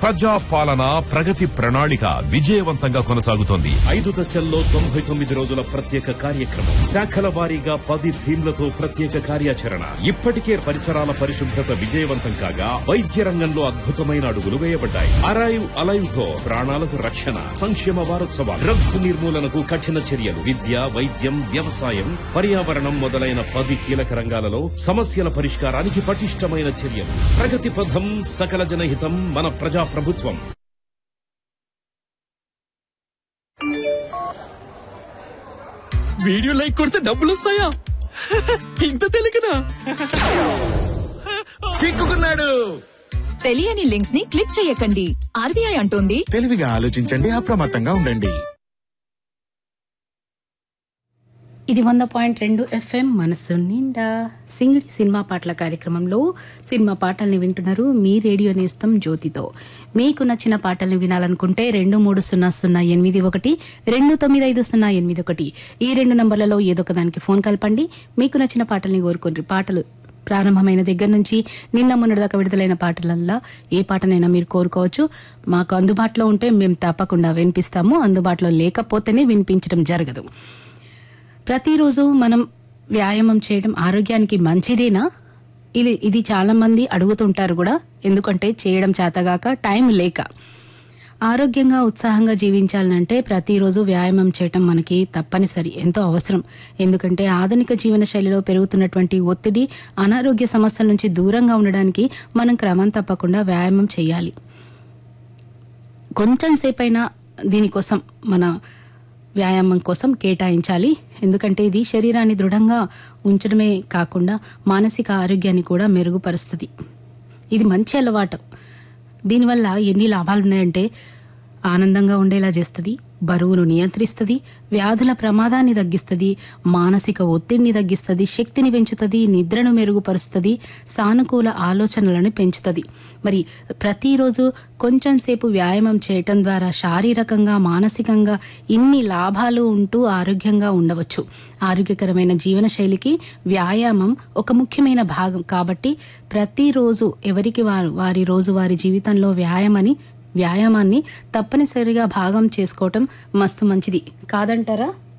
ప్రజా పాలన ప్రగతి ప్రణాళిక విజయవంతంగా కొనసాగుతోంది. 5 దశల్లో 99 రోజుల ప్రత్యేక కార్యక్రమం, శాఖల వారీగా 10 థీమ్లతో ప్రత్యేక కార్యాచరణ. ఇప్పటికే పరిసరాల పరిశుభ్రత విజయవంతం కాగా వైద్య రంగంలో అద్భుతమైన అడుగులు వేయబడ్డాయి. అరైవ్ అలైవ్ తో ప్రాణాలకు రక్షణ. సంక్షేమ వారోత్సవాలు, డ్రగ్స్ నిర్మూలనకు కఠిన చర్యలు, విద్య, వైద్యం, వ్యవసాయం, పర్యావరణం మొదలైన 10 కీలక రంగాలలో సమస్యల పరిష్కారానికి పటిష్టమైన చర్యలు. ప్రగతి పథం, సకల జనహితం, మన ప్రజా ప్రభుత్వం. వీడియో లైక్ కొడితే డబ్బులు వస్తాయా? ఇంత తెలియకనా? చిక్కుకున్నాడు. తెలియని లింక్స్ ని క్లిక్ చేయకండి. ఆర్బీఐ అంటోంది, తెలివిగా ఆలోచించండి, అప్రమత్తంగా ఉండండి. ఇది 100.2 FM మనసు నిండా సింగిడి సినిమా పాటల కార్యక్రమంలో సినిమా పాటల్ని వింటున్నారు. మీ రేడియో నేస్తం జ్యోతితో. మీకు నచ్చిన పాటల్ని వినాలనుకుంటే 230081 295081 ఈ 2 నంబర్లలో ఏదో ఒక దానికి ఫోన్ కలపండి. మీకు నచ్చిన పాటల్ని కోరుకోండి. పాటలు ప్రారంభమైన దగ్గర నుంచి నిన్న మొన్నటిదాకా విడుదలైన పాటలల్లో ఏ పాటనైనా మీరు కోరుకోవచ్చు. మాకు అందుబాటులో ఉంటే మేము తప్పకుండా వినిపిస్తాము. అందుబాటులో లేకపోతేనే వినిపించడం జరగదు. ప్రతిరోజు మనం వ్యాయామం చేయడం ఆరోగ్యానికి మంచిదేనా? ఇది చాలా మంది అడుగుతుంటారు కూడా. ఎందుకంటే చేయడం చేతగాక, టైం లేక. ఆరోగ్యంగా ఉత్సాహంగా జీవించాలంటే ప్రతిరోజు వ్యాయామం చేయడం మనకి తప్పనిసరి, ఎంతో అవసరం. ఎందుకంటే ఆధునిక జీవన శైలిలో పెరుగుతున్నటువంటి ఒత్తిడి, అనారోగ్య సమస్యల నుంచి దూరంగా ఉండడానికి మనం క్రమం తప్పకుండా వ్యాయామం చేయాలి. కొంచెం సేపైనా దీనికోసం మన వ్యాయామం కోసం కేటాయించాలి. ఎందుకంటే ఇది శరీరాన్ని దృఢంగా ఉంచడమే కాకుండా మానసిక ఆరోగ్యాన్ని కూడా మెరుగుపరుస్తుంది. ఇది మంచి అలవాటు. దీనివల్ల ఎన్ని లాభాలున్నాయంటే ఆనందంగా ఉండేలా చేస్తుంది, బరువును నియంత్రిస్తుంది, వ్యాధుల ప్రమాదాన్ని తగ్గిస్తుంది, మానసిక ఒత్తిడిని తగ్గిస్తుంది, శక్తిని పెంచుతుంది, నిద్రను మెరుగుపరుస్తుంది, సానుకూల ఆలోచనలను పెంచుతుంది. మరి ప్రతిరోజు కొంచెం సేపు వ్యాయామం చేయటం ద్వారా శారీరకంగా, మానసికంగా ఇన్ని లాభాలు ఉంటూ ఆరోగ్యంగా ఉండవచ్చు. ఆరోగ్యకరమైన జీవన శైలికి వ్యాయామం ఒక ముఖ్యమైన భాగం. కాబట్టి ప్రతిరోజు ఎవరికి వారి రోజువారీ జీవితంలో వ్యాయామాన్ని తప్పనిసరిగా భాగం చేసుకోవటం మస్తు మంచిది కాదంటారా?